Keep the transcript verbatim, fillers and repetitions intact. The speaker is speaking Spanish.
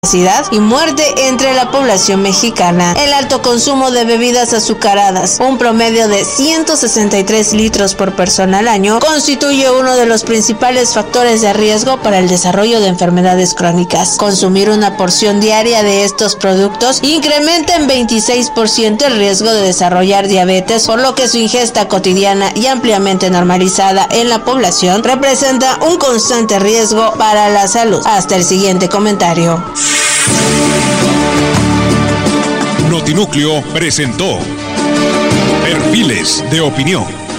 obesidad y muerte entre la población mexicana. El alto consumo de bebidas azucaradas, un promedio de ciento sesenta y tres litros por persona al año, constituye uno de los principales factores de riesgo para el desarrollo de enfermedades crónicas. Consumir una porción diaria de estos productos incrementa en veintiséis por ciento el riesgo de desarrollar diabetes, por lo que su ingesta cotidiana y ampliamente normalizada en la población representa un constante riesgo para la salud. Hasta el siguiente comentario. Notinúcleo presentó Perfiles de Opinión.